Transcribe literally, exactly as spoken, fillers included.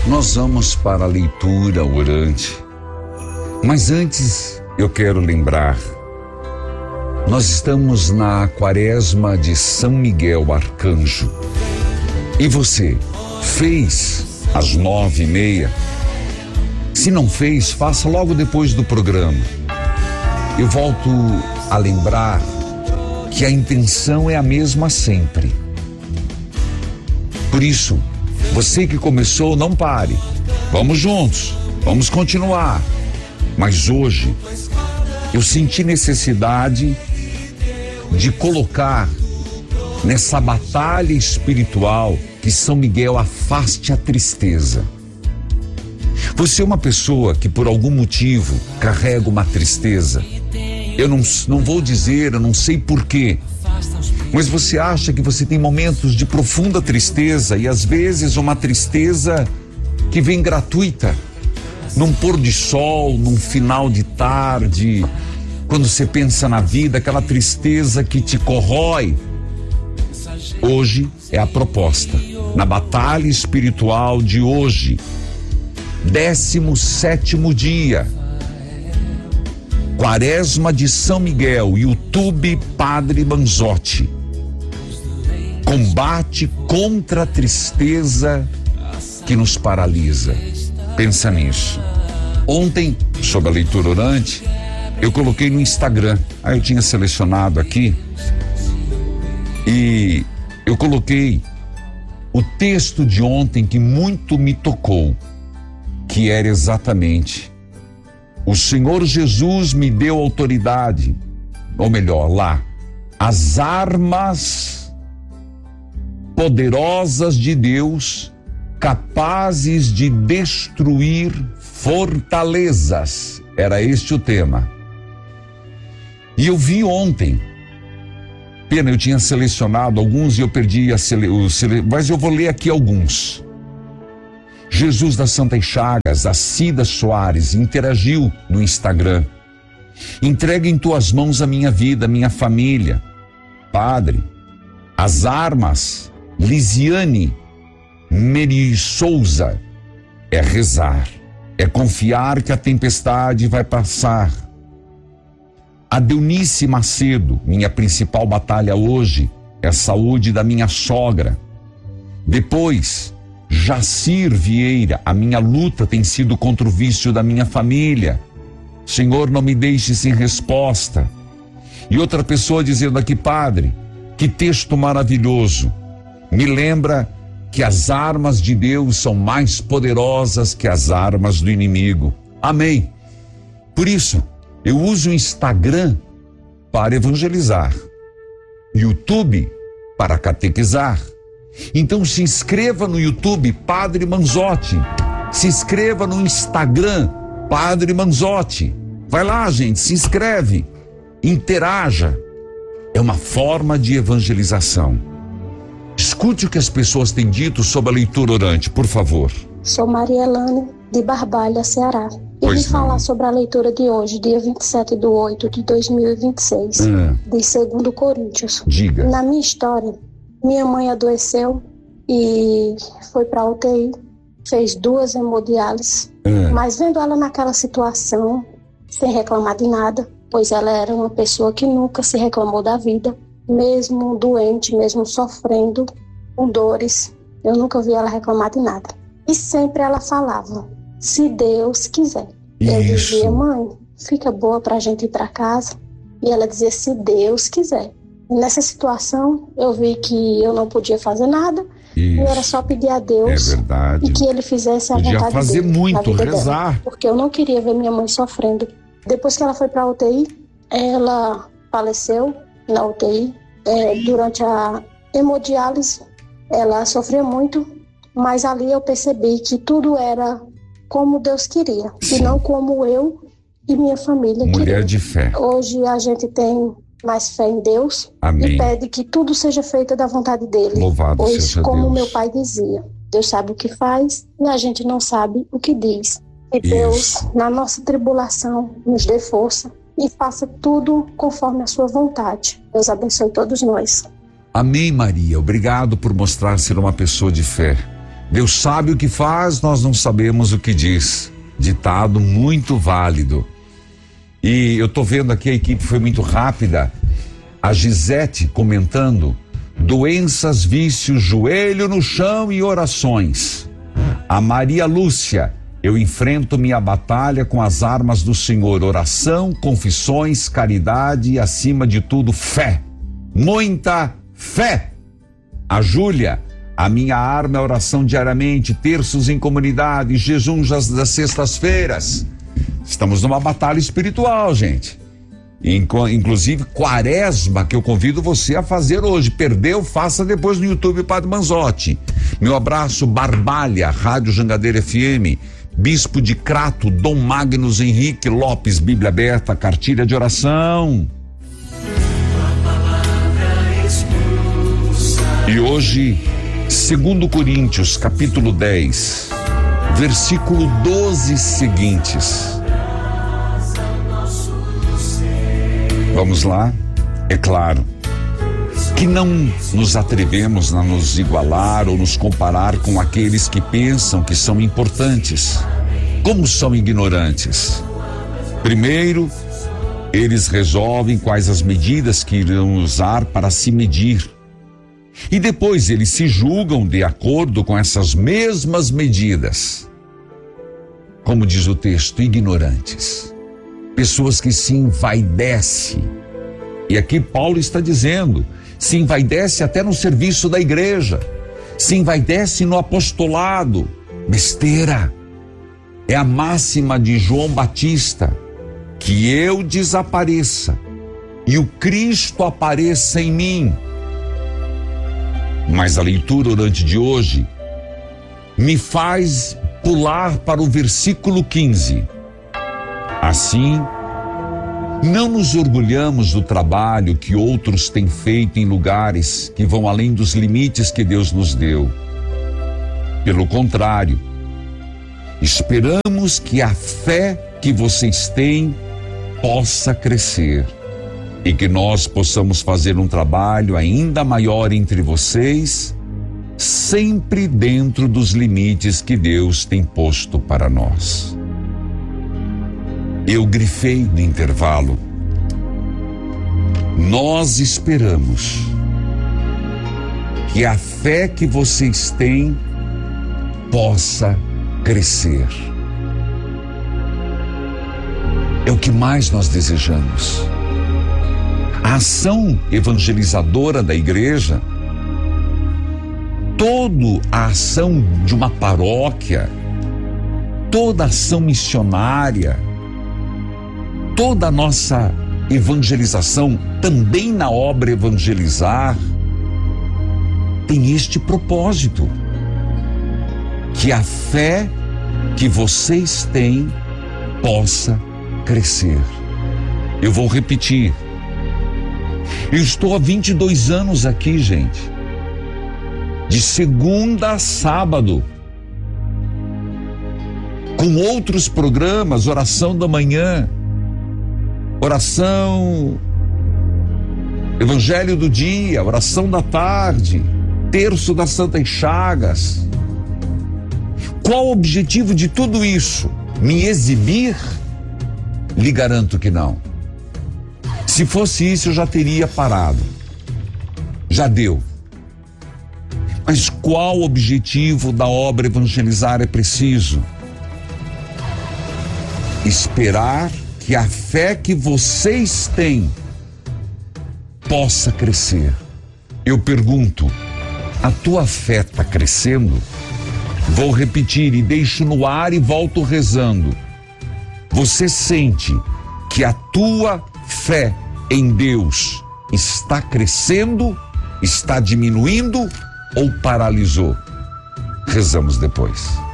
Nós vamos para a leitura orante. Mas antes eu quero lembrar, nós estamos na quaresma de São Miguel Arcanjo. E você fez às nove e meia? Se não fez, faça logo depois do programa. Eu volto a lembrar que a intenção é a mesma sempre. Por isso, você que começou, não pare. Vamos juntos, vamos continuar. Mas hoje, eu senti necessidade de colocar nessa batalha espiritual que São Miguel afaste a tristeza. Você é uma pessoa que por algum motivo carrega uma tristeza. Eu não, não vou dizer, eu não sei porquê, mas você acha que você tem momentos de profunda tristeza e às vezes uma tristeza que vem gratuita, num pôr de sol, num final de tarde, quando você pensa na vida, aquela tristeza que te corrói. Hoje é a proposta, na batalha espiritual de hoje, décimo sétimo dia, Quaresma de São Miguel, YouTube Padre Manzotti. Combate contra a tristeza que nos paralisa. Pensa nisso. Ontem, sobre a leitura orante, eu coloquei no Instagram. Aí eu tinha selecionado aqui e eu coloquei o texto de ontem que muito me tocou, que era exatamente: o Senhor Jesus me deu autoridade, ou melhor, lá, as armas poderosas de Deus, capazes de destruir fortalezas. Era este o tema. E eu vi ontem, pena, eu tinha selecionado alguns e eu perdi a sele, o sele, mas eu vou ler aqui alguns. Jesus das Santas Chagas, a Cida Soares, interagiu no Instagram. Entrega em tuas mãos a minha vida, a minha família. Padre, as armas, Lisiane Meri Souza, é rezar, é confiar que a tempestade vai passar. A Deunice Macedo, minha principal batalha hoje é a saúde da minha sogra. Depois, Jacir Vieira, a minha luta tem sido contra o vício da minha família. Senhor, não me deixe sem resposta. E outra pessoa dizendo aqui: Padre, que texto maravilhoso. Me lembra que as armas de Deus são mais poderosas que as armas do inimigo. Amém. Por isso, eu uso o Instagram para evangelizar, YouTube para catequizar. Então se inscreva no YouTube Padre Manzotti, se inscreva no Instagram Padre Manzotti. Vai lá, gente, se inscreve, interaja. É uma forma de evangelização. Escute o que as pessoas têm dito sobre a leitura orante, por favor. Sou Maria Elane, de Barbalha, Ceará. E vim falar sobre a leitura de hoje, dia vinte e sete de oito de dois mil e vinte e seis, hum. de segundo Coríntios. Diga. Na minha história, minha mãe adoeceu e foi para a U T I, fez duas hemodiálises, hum. mas vendo ela naquela situação, sem reclamar de nada, pois ela era uma pessoa que nunca se reclamou da vida, mesmo doente, mesmo sofrendo com dores, eu nunca vi ela reclamar de nada. E sempre ela falava: se Deus quiser. Isso. Eu dizia: mãe, fica boa pra gente ir pra casa. E ela dizia: se Deus quiser. E nessa situação, eu vi que eu não podia fazer nada. Isso. E era só pedir a Deus, é verdade, e que Ele fizesse a podia vontade fazer dele, muito, na vida rezar. dela, porque eu não queria ver minha mãe sofrendo. Depois que ela foi pra U T I, ela faleceu na U T I. É, durante a hemodiálise, ela sofreu muito, mas ali eu percebi que tudo era como Deus queria, sim, e não como eu e minha família queriam. Mulher de fé. Hoje a gente tem mais fé em Deus. Amém. E pede que tudo seja feito da vontade dele. Louvado pois, seja como Deus. Meu pai dizia, Deus sabe o que faz e a gente não sabe o que diz. E Isso. Deus, na nossa tribulação, nos dê força e faça tudo conforme a sua vontade. Deus abençoe todos nós. Amém, Maria. Obrigado por mostrar ser uma pessoa de fé. Deus sabe o que faz, nós não sabemos o que diz. Ditado muito válido. E eu tô vendo aqui, a equipe foi muito rápida. A Gisete comentando: doenças, vícios, joelho no chão e orações. A Maria Lúcia: eu enfrento minha batalha com as armas do Senhor, oração, confissões, caridade e, acima de tudo, fé. Muita fé. A Júlia: a minha arma é oração diariamente, terços em comunidade, jejum das sextas-feiras. Estamos numa batalha espiritual, gente. Inclusive quaresma, que eu convido você a fazer hoje. Perdeu? Faça depois no YouTube, Padre Manzotti. Meu abraço, Barbalha, Rádio Jangadeira F M, Bispo de Crato, Dom Magnus Henrique Lopes, Bíblia Aberta, cartilha de oração. E hoje, segundo Coríntios, capítulo dez, versículo doze seguintes. Vamos lá? É claro que não nos atrevemos a nos igualar ou nos comparar com aqueles que pensam que são importantes. Como são ignorantes? Primeiro, eles resolvem quais as medidas que irão usar para se medir. E depois eles se julgam de acordo com essas mesmas medidas. Como diz o texto, ignorantes. Pessoas que se envaidecem. E aqui Paulo está dizendo, se envaidece até no serviço da igreja, se envaidece no apostolado. Besteira. É a máxima de João Batista: que eu desapareça e o Cristo apareça em mim. Mas a leitura orante de hoje me faz pular para o versículo quinze. Assim, não nos orgulhamos do trabalho que outros têm feito em lugares que vão além dos limites que Deus nos deu. Pelo contrário, esperamos que a fé que vocês têm possa crescer e que nós possamos fazer um trabalho ainda maior entre vocês, sempre dentro dos limites que Deus tem posto para nós. Eu grifei no intervalo: nós esperamos que a fé que vocês têm possa crescer. É o que mais nós desejamos. A ação evangelizadora da igreja, toda a ação de uma paróquia, toda a ação missionária, toda a nossa evangelização, também na obra Evangelizar, tem este propósito: que a fé que vocês têm possa crescer. Eu vou repetir. Eu estou há vinte e dois anos aqui, gente. De segunda a sábado. Com outros programas, oração da manhã, oração, evangelho do dia, oração da tarde, terço das Santas Chagas. Qual o objetivo de tudo isso? Me exibir? Lhe garanto que não. Se fosse isso, eu já teria parado. Já deu. Mas qual o objetivo da obra Evangelizar? É preciso esperar que a fé que vocês têm possa crescer. Eu pergunto: a tua fé está crescendo? Vou repetir e deixo no ar e volto rezando. Você sente que a tua fé em Deus está crescendo, está diminuindo ou paralisou? Rezamos depois.